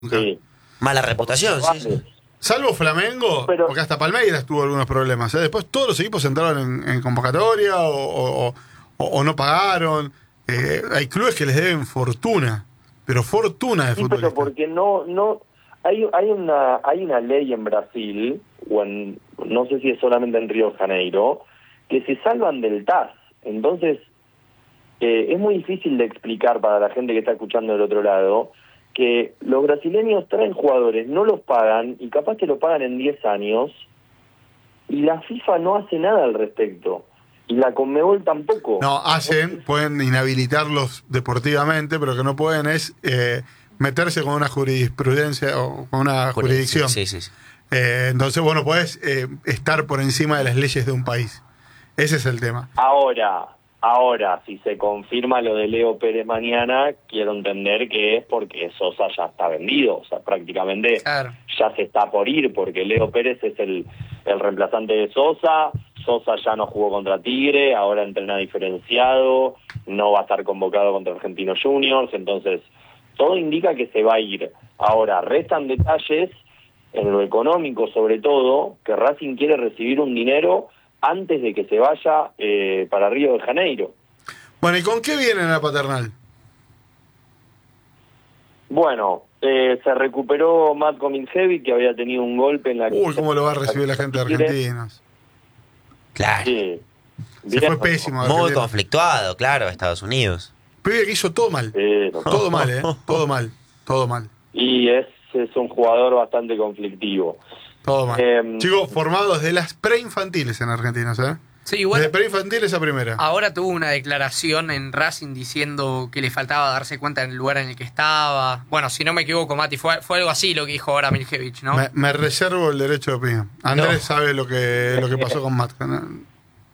Sí. Mala reputación, sí. Vale. Salvo Flamengo, Pero- porque hasta Palmeiras tuvo algunos problemas. Después todos los equipos entraron en convocatoria o no pagaron. Hay clubes que les deben fortuna, pero fortuna de Sí, fútbol. pero porque no hay una ley en Brasil, no sé si es solamente en Río de Janeiro, que se salvan del TAS. Entonces, es muy difícil de explicar para la gente que está escuchando del otro lado, que los brasileños traen jugadores, no los pagan, y capaz que lo pagan en 10 años, y la FIFA no hace nada al respecto. Y la Conmebol tampoco. No, pueden inhabilitarlos deportivamente, pero que no pueden es meterse con una jurisprudencia o con una jurisdicción. Sí. Entonces, bueno, podés estar por encima de las leyes de un país. Ese es el tema. Ahora, si se confirma lo de Leo Pérez mañana, quiero entender que es porque Sosa ya está vendido, o sea, prácticamente Claro. ya se está por ir, porque Leo Pérez es el reemplazante de Sosa ya no jugó contra Tigre, ahora entrena diferenciado, no va a estar convocado contra Argentinos Juniors, entonces todo indica que se va a ir. Ahora, restan detalles en lo económico sobre todo, que Racing quiere recibir un dinero antes de que se vaya para Río de Janeiro. Bueno, ¿y con qué vienen a la Paternal? Bueno, se recuperó Matko Mincevic, que había tenido un golpe en la... Uy, ¿cómo lo va a recibir la gente de Argentina? Claro. Sí. Se fue pésimo. Muy Argentina. conflictuado, claro, Estados Unidos. Pibe que hizo todo mal. Todo mal, Todo mal. Todo mal. Y es un jugador bastante conflictivo. Todo mal. Chicos, formados de las preinfantiles en Argentina, ¿sabes? Sí, igual. De preinfantiles a primera. Ahora tuvo una declaración en Racing diciendo que le faltaba darse cuenta del lugar en el que estaba. Bueno, si no me equivoco, Mati, fue algo así lo que dijo ahora Miljevic, ¿no? Me reservo el derecho de opinión. Andrés sabe lo que pasó con Matka, ¿no?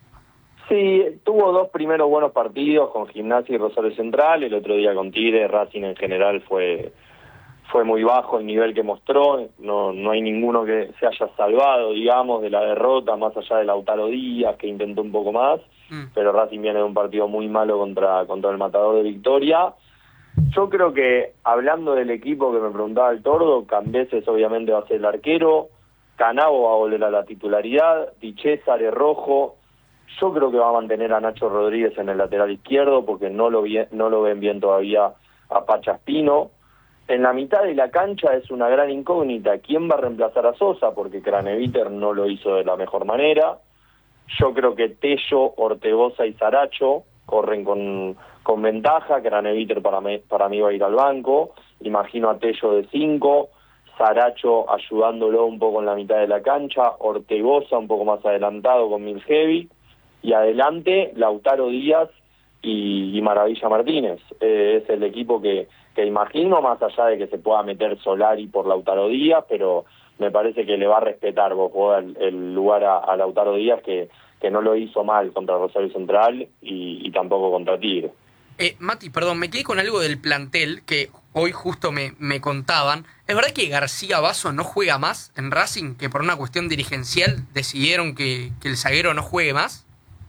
Sí, tuvo dos primeros buenos partidos con Gimnasia y Rosario Central. El otro día con Tigre. Racing en general fue muy bajo el nivel que mostró. No hay ninguno que se haya salvado, digamos, de la derrota, más allá de Lautaro Díaz, que intentó un poco más. Pero Racing viene de un partido muy malo contra el Matador de Victoria. Yo creo que, hablando del equipo que me preguntaba el Tordo, Cambeses obviamente va a ser el arquero, Canavo va a volver a la titularidad, Di Cesare Rojo. Yo creo que va a mantener a Nacho Rodríguez en el lateral izquierdo, porque no lo ven bien todavía a Pachaspino. En la mitad de la cancha es una gran incógnita. ¿Quién va a reemplazar a Sosa? Porque Craneviter no lo hizo de la mejor manera. Yo creo que Tello, Ortegoza y Saracho corren con ventaja. Craneviter para mí va a ir al banco. Imagino a Tello de 5, Saracho ayudándolo un poco en la mitad de la cancha, Ortegoza un poco más adelantado con Miljevic, y adelante Lautaro Díaz y Maravilla Martínez. Es el equipo que imagino, más allá de que se pueda meter Solari por Lautaro Díaz, pero me parece que le va a respetar el lugar a Lautaro Díaz, que no lo hizo mal contra Rosario Central y tampoco contra Tigre. Mati, perdón, me quedé con algo del plantel que hoy justo me contaban. ¿Es verdad que García Basso no juega más en Racing? ¿Que por una cuestión dirigencial decidieron que el zaguero no juegue más?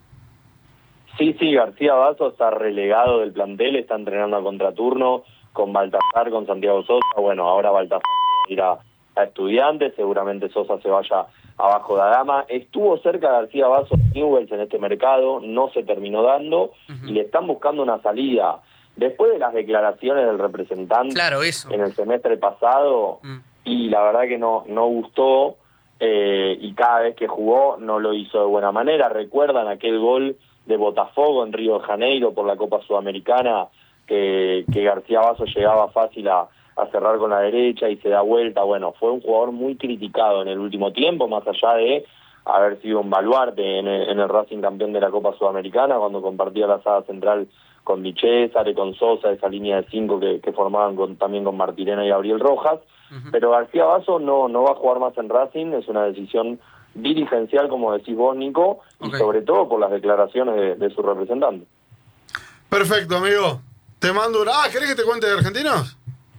Sí, García Basso está relegado del plantel, está entrenando a contraturno con Baltazar, con Santiago Sosa. Bueno, ahora Baltazar irá a Estudiantes, seguramente Sosa se vaya abajo de Adama. Estuvo cerca García Basso Newell's en este mercado, no se terminó dando, y le están buscando una salida. Después de las declaraciones del representante, claro, eso, en el semestre pasado, y la verdad que no gustó, y cada vez que jugó no lo hizo de buena manera. ¿Recuerdan aquel gol de Botafogo en Río de Janeiro por la Copa Sudamericana, que García Basso llegaba fácil a cerrar con la derecha y se da vuelta? Bueno, fue un jugador muy criticado en el último tiempo, más allá de haber sido un baluarte en el Racing campeón de la Copa Sudamericana, cuando compartía la saga central con Di Cesare, con Sosa, esa línea de 5 que formaban también con Martirena y Gabriel Rojas. Pero García Basso no va a jugar más en Racing, es una decisión dirigencial, como decís vos, Nico, y sobre todo por las declaraciones de su representante. Perfecto, amigo. Te mando una... ¿querés que te cuente de Argentinos?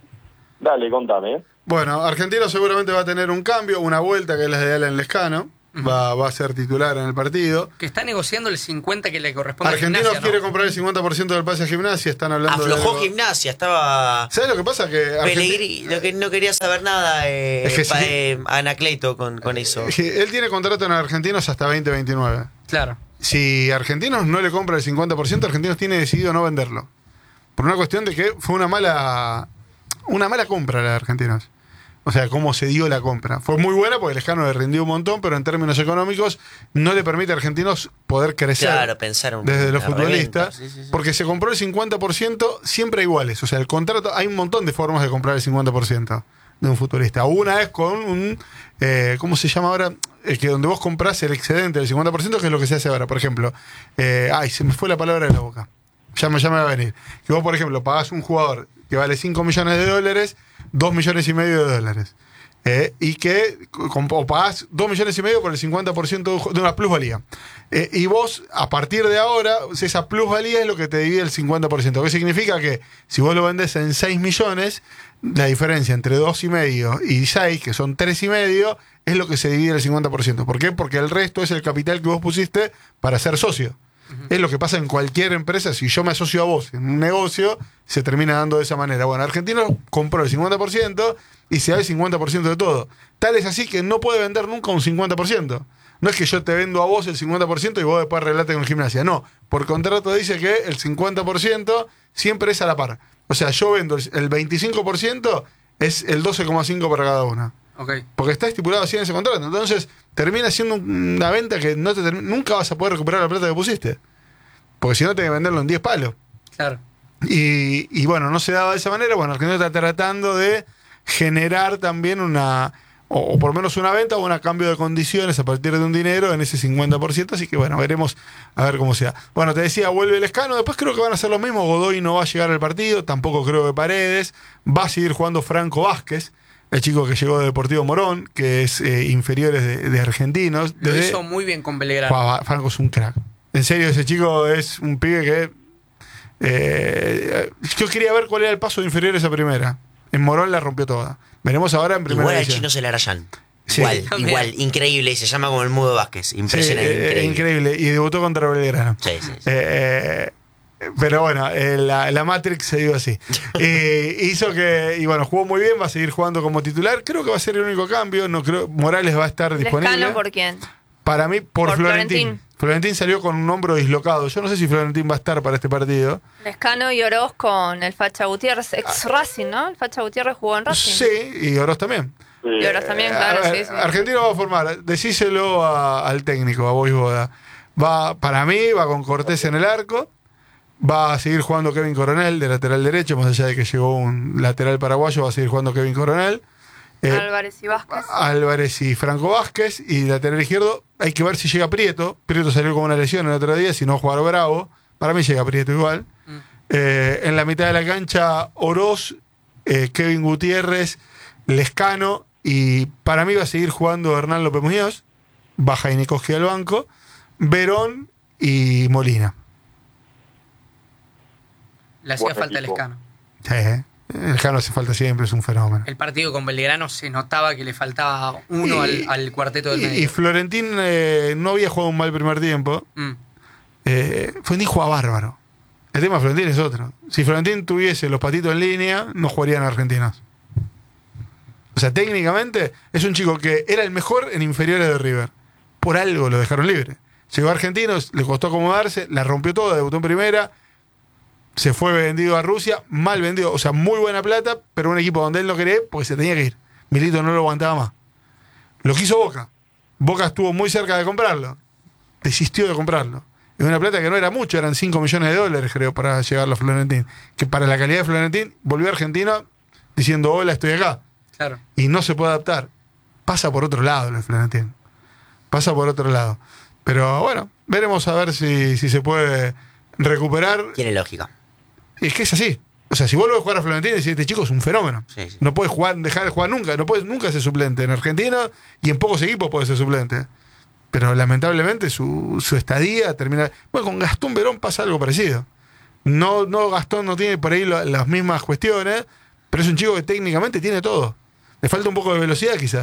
Dale, contame. Bueno, Argentinos seguramente va a tener un cambio, una vuelta, que es la de Alan Lescano. va a ser titular en el partido. Que está negociando el 50 que le corresponde a Argentinos Gimnasia, ¿no? quiere comprar el 50% del pase a Gimnasia, están hablando Aflojó de... Gimnasia, estaba ¿Sabes lo que pasa? Que Pellegrini, lo que no quería saber nada Es que sí. Anacleto con eso. Él tiene contrato en Argentinos hasta 2029. Claro. Si Argentinos no le compra el 50%, Argentinos tiene decidido no venderlo. Por una cuestión de que fue una mala compra la de Argentinos. O sea, cómo se dio la compra. Fue muy buena porque Lescano le rindió un montón, pero en términos económicos no le permite a Argentinos poder crecer Claro, pensar desde los una futbolistas. reventa, sí. Porque se compró el 50% siempre iguales. O sea, el contrato, hay un montón de formas de comprar el 50% de un futbolista. Una es con un, ¿cómo se llama ahora? Que donde vos comprás el excedente del 50%, que es lo que se hace ahora. Por ejemplo, se me fue la palabra de la boca. Ya me va a venir. Que vos, por ejemplo, pagás un jugador que vale $5 millones, $2,5 millones. Y que o pagás $2,5 millones por el 50% de una plusvalía. Y vos, a partir de ahora, esa plusvalía es lo que te divide el 50%. ¿Qué significa? Que si vos lo vendés en 6 millones, la diferencia entre 2,5 y 6, que son 3,5, es lo que se divide el 50%. ¿Por qué? Porque el resto es el capital que vos pusiste para ser socio. Es lo que pasa en cualquier empresa. Si yo me asocio a vos en un negocio, se termina dando de esa manera. Bueno, Argentino compró el 50% y se da el 50% de todo. Tal es así que no puede vender nunca un 50%. No es que yo te vendo a vos el 50% y vos después arreglate con Gimnasia. No, por contrato dice que el 50% siempre es a la par. O sea, yo vendo el 25%, es el 12,5 para cada una. Okay. Porque está estipulado así en ese contrato. Entonces, termina siendo una venta que nunca vas a poder recuperar la plata que pusiste. Porque si no, tenés que venderlo en 10 palos. Claro. Y bueno, no se daba de esa manera. Bueno, Argentina está tratando de generar también o por lo menos una venta o un cambio de condiciones a partir de un dinero en ese 50%. Así que bueno, veremos a ver cómo sea. Bueno, te decía, vuelve Lescano. Después creo que van a hacer lo mismo. Godoy no va a llegar al partido. Tampoco creo que Paredes. Va a seguir jugando Franco Vázquez, el chico que llegó de Deportivo Morón, que es inferiores de Argentinos. Lo hizo muy bien con Belgrano. Franco es un crack. En serio, ese chico es un pibe que... yo quería ver cuál era el paso de inferiores a primera. En Morón la rompió toda. Veremos ahora en primera Igual al división. Chino Celarayán. Sí. Igual, increíble. Y se llama como el Mudo Vázquez. Impresionante. Sí, increíble. Y debutó contra Belgrano. Sí. Pero bueno, la Matrix se dio así. Hizo que, y bueno, jugó muy bien, va a seguir jugando como titular. Creo que va a ser el único cambio. No creo, Morales va a estar disponible. ¿Lescano por quién? Para mí, por Florentín. Florentín salió con un hombro dislocado. Yo no sé si Florentín va a estar para este partido. Lescano y Oroz con el Facha Gutiérrez, ex Racing, ¿no? El Facha Gutiérrez jugó en Racing. Sí, y Oroz también. Y Oroz también, claro, sí. Argentino va a formar, decíselo al técnico, a Boisboda. Para mí, va con Cortés en el arco. Va a seguir jugando Kevin Coronel de lateral derecho, más allá de que llegó un lateral paraguayo, va a seguir jugando Kevin Coronel. Álvarez y Vázquez. Álvarez y Franco Vázquez. Y lateral izquierdo, hay que ver si llega Prieto. Prieto salió con una lesión el otro día, si no jugar Bravo. Para mí llega Prieto igual. En la mitad de la cancha, Oroz, Kevin Gutiérrez, Lescano. Y para mí va a seguir jugando Hernán López Muñoz. Baja Inecoski al banco. Verón y Molina. Le hacía falta Lescano. Sí, Lescano hace falta siempre, es un fenómeno. El partido con Belgrano se notaba que le faltaba uno al cuarteto del medio. Y Florentín no había jugado un mal primer tiempo. Florentín juega bárbaro. El tema de Florentín es otro. Si Florentín tuviese los patitos en línea, no jugarían argentinos. O sea, técnicamente es un chico que era el mejor en inferiores de River. Por algo lo dejaron libre. Llegó a Argentinos, le costó acomodarse, la rompió toda, debutó en primera. Se fue vendido a Rusia, mal vendido, o sea, muy buena plata, pero un equipo donde él no quería ir porque se tenía que ir. Milito no lo aguantaba más. Lo quiso Boca. Boca estuvo muy cerca de comprarlo. Desistió de comprarlo. Es una plata que no era mucho, eran $5 millones, creo, para llegarlo a Florentín. Que para la calidad de Florentín, volvió a Argentina diciendo, hola, estoy acá. Claro. Y no se puede adaptar. Pasa por otro lado, lo de Florentín. Pasa por otro lado. Pero bueno, veremos a ver si se puede recuperar. Tiene lógica. Es que es así. O sea, si vuelve a jugar a Florentín y decís, este chico es un fenómeno. Sí. No puede dejar de jugar nunca. No puede nunca ser suplente. En Argentina y en pocos equipos puede ser suplente. Pero lamentablemente su estadía termina... Bueno, con Gastón Verón pasa algo parecido. No Gastón no tiene por ahí las mismas cuestiones, pero es un chico que técnicamente tiene todo. Le falta un poco de velocidad quizás.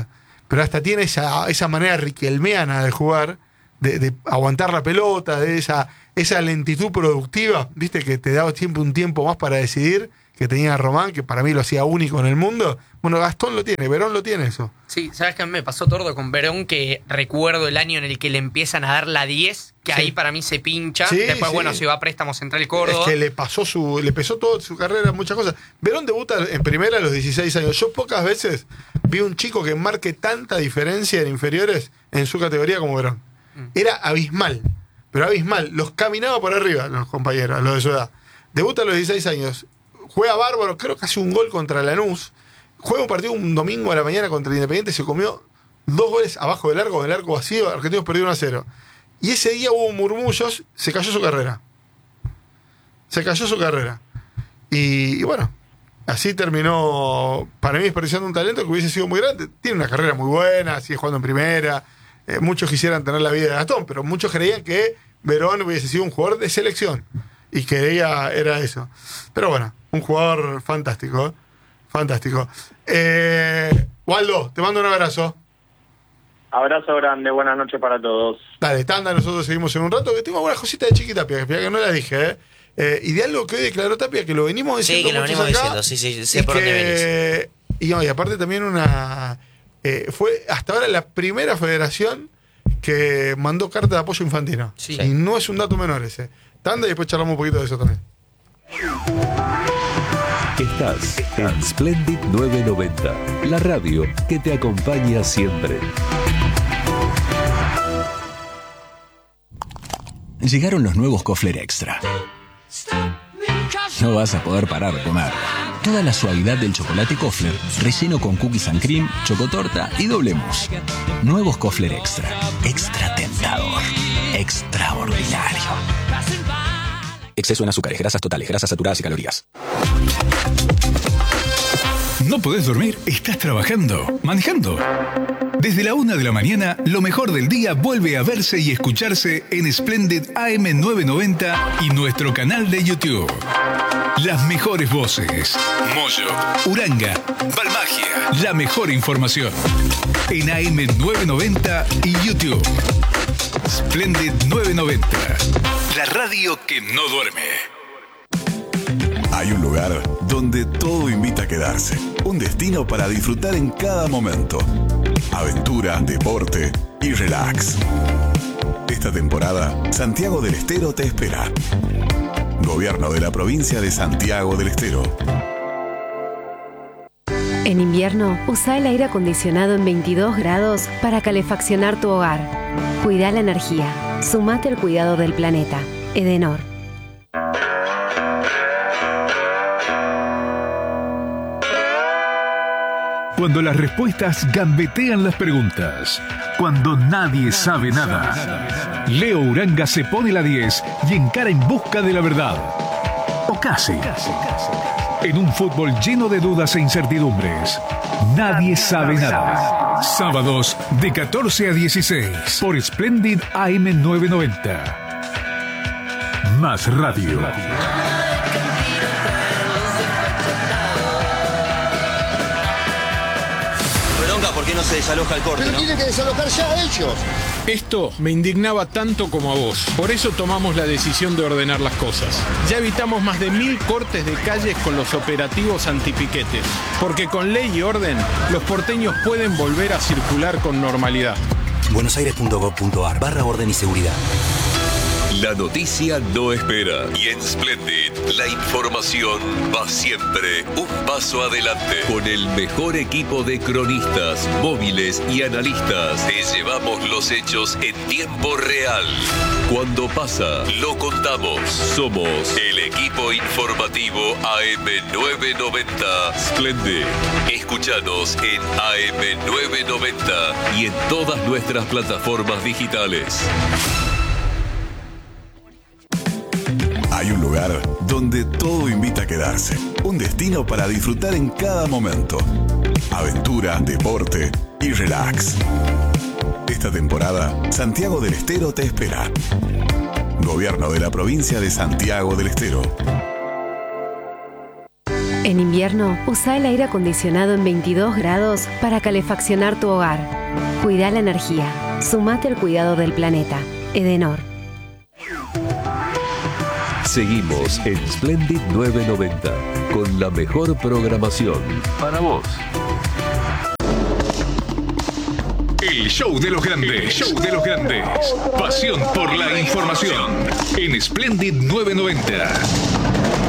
pero hasta tiene esa manera riquelmeana de jugar, de aguantar la pelota, de esa lentitud productiva, viste, que te daba siempre un tiempo más para decidir, que tenía Román, que para mí lo hacía único en el mundo. Bueno, Gastón lo tiene, Verón lo tiene eso. Sí, ¿sabes qué me pasó, Tordo, con Verón? Que recuerdo el año en el que le empiezan a dar la 10, que ahí para mí se pincha. Sí, después, sí. bueno, se va a préstamo Central Córdoba. Es que le pesó toda su carrera, muchas cosas. Verón debuta en primera a los 16 años. Yo pocas veces vi un chico que marque tanta diferencia en inferiores en su categoría como Verón. Era abismal, pero abismal. Los caminaba por arriba los compañeros, los de su edad. Debuta a los 16 años. Juega bárbaro, creo que hace un gol contra Lanús. Juega un partido un domingo a la mañana contra el Independiente, se comió 2 goles abajo del arco, con el arco vacío. Argentinos perdió 1-0. Y ese día hubo murmullos, se cayó su carrera. Y bueno, así terminó, para mí, desperdiciando un talento que hubiese sido muy grande. Tiene una carrera muy buena, sigue jugando en primera. Muchos quisieran tener la vida de Gastón, pero muchos creían que Verón hubiese sido un jugador de selección. Y que ella era eso. Pero bueno, un jugador fantástico. Fantástico. Waldo, te mando un abrazo. Abrazo grande, buenas noches para todos. Dale, tanda, nosotros seguimos en un rato. Que tengo algunas cositas de Chiqui Tapia, que no la dije, y de algo que hoy declaró Tapia, que lo venimos diciendo. Sí, que lo venimos diciendo, sí, sé por dónde venís. Y aparte también fue hasta ahora la primera federación que mandó carta de apoyo infantino. Sí. Y no es un dato menor ese. Tanda y después charlamos un poquito de eso también. Estás en Splendid 990, la radio que te acompaña siempre. Llegaron los nuevos Kofler Extra. No vas a poder parar de comer. Toda la suavidad del chocolate Kofler, relleno con cookies and cream, chocotorta y doble mousse. Nuevos Kofler Extra. Extra tentador. Extraordinario. Exceso en azúcares, grasas totales, grasas saturadas y calorías. ¿No podés dormir? ¿Estás trabajando? ¿Manejando? Desde la 1 de la mañana, lo mejor del día vuelve a verse y escucharse en Splendid AM990 y nuestro canal de YouTube. Las mejores voces. Moyo, Uranga, Balmagia. La mejor información. En AM990 y YouTube. Splendid 990. La radio que no duerme. Hay un lugar donde todo invita a quedarse. Un destino para disfrutar en cada momento. Aventura, deporte y relax. Esta temporada, Santiago del Estero te espera. Gobierno de la provincia de Santiago del Estero. En invierno, usa el aire acondicionado en 22 grados para calefaccionar tu hogar. Cuida la energía. Sumate al cuidado del planeta. Edenor. Cuando las respuestas gambetean las preguntas. Cuando nadie sabe nada. Leo Uranga se pone la 10 y encara en busca de la verdad. O casi. En un fútbol lleno de dudas e incertidumbres. Nadie sabe nada. Sábados de 14 a 16 por Splendid AM990. Más radio. ¿Por qué no se desaloja el corte? Pero tienen que desalojar ya ellos. Esto me indignaba tanto como a vos. Por eso tomamos la decisión de ordenar las cosas. Ya evitamos más de 1000 cortes de calles con los operativos antipiquetes. Porque con ley y orden, los porteños pueden volver a circular con normalidad. buenosaires.gov.ar/orden y seguridad. La noticia no espera. Y en Splendid, la información va siempre un paso adelante. Con el mejor equipo de cronistas, móviles y analistas, te llevamos los hechos en tiempo real. Cuando pasa, lo contamos. Somos el equipo informativo AM990 Splendid. Escúchanos en AM990 y en todas nuestras plataformas digitales. Hay un lugar donde todo invita a quedarse. Un destino para disfrutar en cada momento. Aventura, deporte y relax. Esta temporada, Santiago del Estero te espera. Gobierno de la provincia de Santiago del Estero. En invierno, usa el aire acondicionado en 22 grados para calefaccionar tu hogar. Cuida la energía. Sumate al cuidado del planeta. Edenor. Seguimos en Splendid 990 con la mejor programación para vos. El show de los grandes. Show de los grandes. Pasión por la información. En Splendid 990.